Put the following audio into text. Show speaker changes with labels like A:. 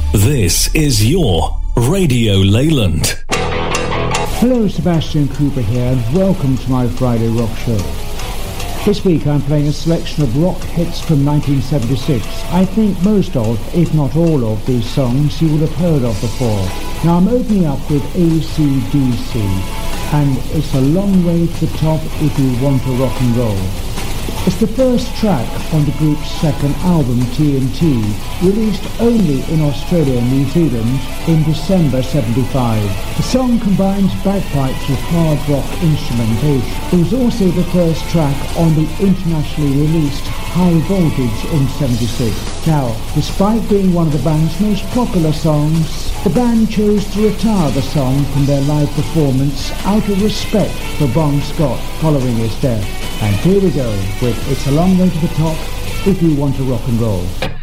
A: This is your Radio Leyland.
B: Hello, Sebastian Cooper here, and welcome to my Friday Rock Show. This week I'm playing a selection of rock hits from 1976. I think most of, if not all of, these songs you would have heard of before. Now I'm opening up with AC/DC, and It's a Long Way to the Top If You Want to Rock and Roll. It's the first track on the group's second album, TNT, released only in Australia and New Zealand in December '75. The song combines bagpipes with hard rock instrumentation. It was also the first track on the internationally released High Voltage in '76. Now, despite being one of the band's most popular songs, the band chose to retire the song from their live performance out of respect for Bon Scott following his death. And here we go with It's a Long Way to the Top If You Want to Rock and Roll.